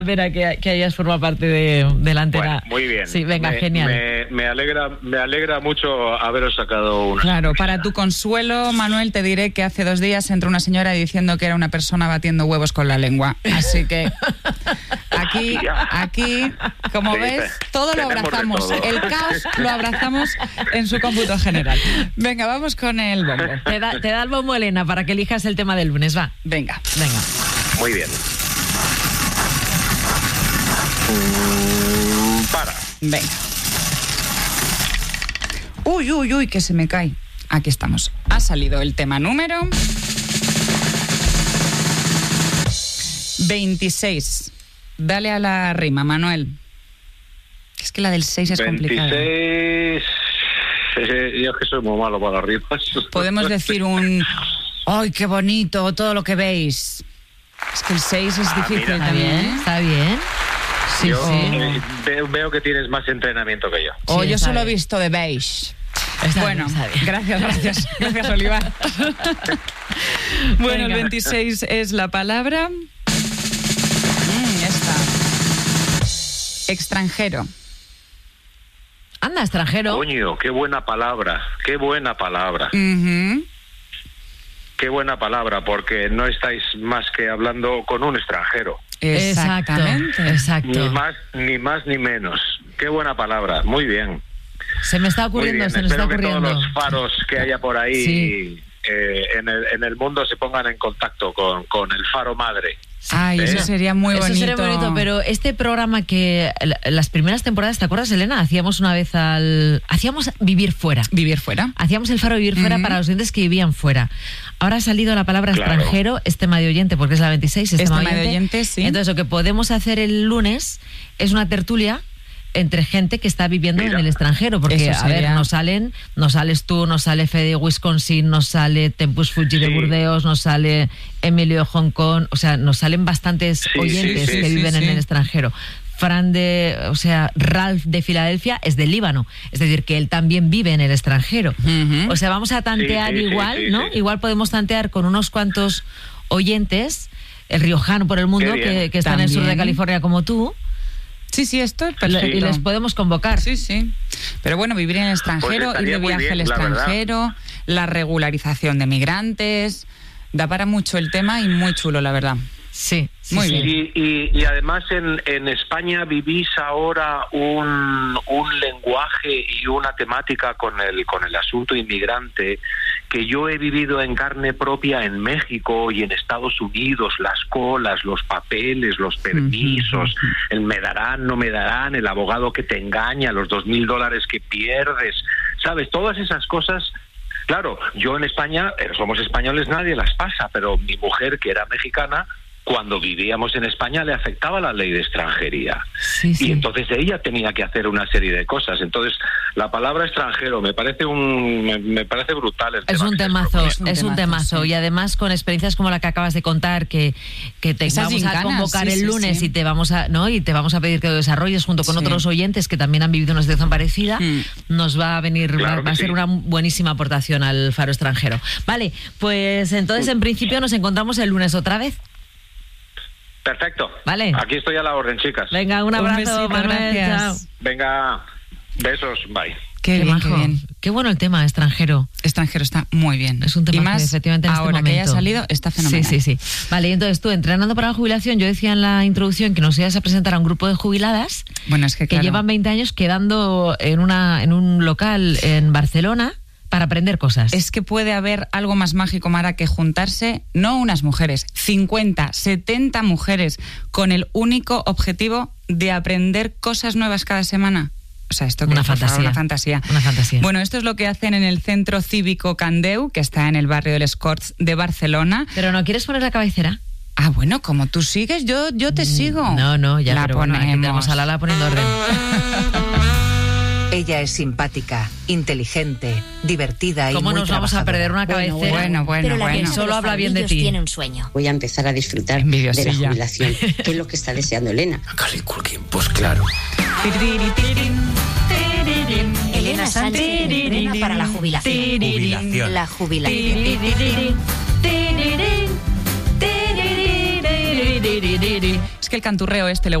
Pena que hayas formado parte de la antena. Bueno, muy bien. Sí, venga, genial. Me alegra mucho haberos sacado una. Claro, para tu consuelo, Manuel, te diré que hace 2 días entró una señora diciendo que era una persona batiendo huevos con la lengua. Así que aquí, como ves, todo lo abrazamos. Todo. El caos lo abrazamos en su cómputo general. Venga, vamos con el bombo. Te da el bombo, Elena, para que elijas el tema del lunes, va. Venga. Muy bien. Para. Venga. Uy, que se me cae. Aquí estamos. Ha salido el tema número 26. Dale a la rima, Manuel. Es que la del 6 es complicada. 26. Yo es que soy muy malo para las rimas. Podemos decir ¡ay, qué bonito! Todo lo que veis. Es que el 6 es difícil también. Está bien. Sí, yo sí. Veo que tienes más entrenamiento que yo. Yo está solo he bien. visto de beige. Está Bueno, bien. gracias, Olivar. Bueno, Venga. el 26 es la palabra. Esta. Extranjero. Anda, extranjero. Coño, qué buena palabra. Qué buena palabra. Ujú. Qué buena palabra, porque no estáis más que hablando con un extranjero. Exactamente. Exacto. Ni más ni menos. Qué buena palabra. Muy bien. Se me está Muy ocurriendo, bien. se nos está Espero que ocurriendo. todos los faros que haya por ahí Sí. en el mundo se pongan en contacto con el faro madre. Ay, eso sería muy bonito. Eso sería bonito, pero este programa que las primeras temporadas, ¿te acuerdas, Elena? Hacíamos una vez hacíamos Vivir Fuera. Vivir fuera. Hacíamos el faro Vivir Fuera para los oyentes que vivían fuera. Ahora ha salido la palabra Claro. extranjero, es tema de oyente, porque es la 26, es tema tema de oyente, sí. Entonces, lo que podemos hacer el lunes es una tertulia entre gente que está viviendo Mira. en el extranjero, porque, Eso a ver, sería- nos sales tú, nos sale Fede de Wisconsin, nos sale Tempus Fuji de Sí. Burdeos, nos sale Emilio de Hong Kong, o sea, nos salen bastantes Sí, oyentes sí, que sí, viven sí. en el extranjero. Ralph de Filadelfia es del Líbano, es decir, que él también vive en el extranjero. Ujú. O sea, vamos a tantear Sí, sí, igual, sí, sí, ¿no? sí. Igual podemos tantear con unos cuantos oyentes, el riojano por el mundo, Qué bien. que está en el sur de También. California como tú, Sí, esto es perfecto. y les podemos convocar. Sí. Pero bueno, vivir en el extranjero, ir estaría de muy viaje bien, al la verdad. extranjero, la regularización de migrantes. Da para mucho el tema y muy chulo, la verdad. Sí, Muy sí. bien. Y además en España vivís ahora un lenguaje y una temática con el asunto inmigrante que yo he vivido en carne propia en México y en Estados Unidos, las colas, los papeles, los permisos, el me darán, no me darán, el abogado que te engaña, los $2,000 que pierdes, ¿sabes? Todas esas cosas. Claro, yo en España, somos españoles, nadie las pasa, pero mi mujer, que era mexicana, cuando vivíamos en España le afectaba la ley de extranjería. Sí, sí. Y entonces ella tenía que hacer una serie de cosas. Entonces, la palabra extranjero me parece brutal. El Es tema un que temazo, has propuesto. es un temazo. sí. Y además con experiencias como la que acabas de contar, que te Esas vamos a gincanas, convocar sí, el sí, lunes sí. y te vamos a pedir que lo desarrolles junto con Sí. otros oyentes que también han vivido una situación parecida. Mm. Nos va a venir, Claro va a que ser sí. una buenísima aportación al Faro Extranjero. Vale, pues entonces en principio nos encontramos el lunes otra vez. Perfecto. Vale. Aquí estoy a la orden, chicas. Venga, un abrazo, besito, Manuel. gracias. Chao. Venga, besos, bye. Qué bien, majo. qué bien. Qué bueno el tema, extranjero. Extranjero está muy bien. Es un tema y más que efectivamente en ahora este que momento haya salido está fenomenal. Sí. Vale, y entonces tú, entrenando para la jubilación, yo decía en la introducción que nos ibas a presentar a un grupo de jubiladas Bueno, es que claro. llevan 20 años quedando en un local en Barcelona para aprender cosas. Es que puede haber algo más mágico, Mara, que juntarse, no unas mujeres, 50, 70 mujeres, con el único objetivo de aprender cosas nuevas cada semana. O sea, esto que Una es, por favor, fantasía. una fantasía. Una fantasía. Bueno, esto es lo que hacen en el Centro Cívico Candeu, que está en el barrio del Escorts de Barcelona. Pero ¿no quieres poner la cabecera? Ah, bueno, como tú sigues, yo te sigo. No, ya, la pero bueno, aquí ponemos. tenemos a Lala poniendo orden. Ella es simpática, inteligente, divertida y ¿Cómo muy nos vamos a trabajadora. perder una cabecera? Bueno, Pero la bueno. gente de Solo los habla bien de farolillos ti. tiene un sueño. Voy a empezar a disfrutar de Envidiosilla. la jubilación, que es lo que está deseando Elena. Macaulay Culkin, pues claro. Elena Sánchez entrena para la jubilación. Jubilación. La jubilación. Es que el canturreo este le